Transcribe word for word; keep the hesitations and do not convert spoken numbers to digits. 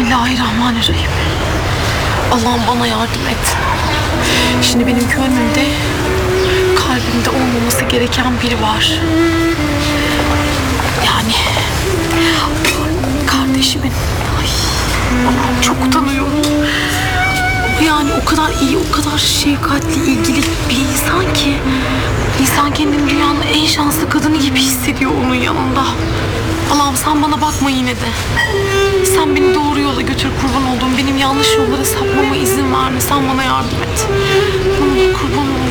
Bismillahirrahmanirrahim. Allah'ım bana yardım et. Şimdi benim gönlümde, kalbimde olmaması gereken biri var. Yani kardeşimin. Ay, Allah'ım çok utanıyorum. Yani o kadar iyi, o kadar şefkatli, ilgili bir insan ki insan kendini dünyanın en şanslı kadını gibi hissediyor onun yanında. Allah'ım sen bana bakma yine de. Sen beni doğru yola götür kurban olduğum. Benim yanlış yollara sapmama izin verme. Sen bana yardım et. Ne olur kurban olayım.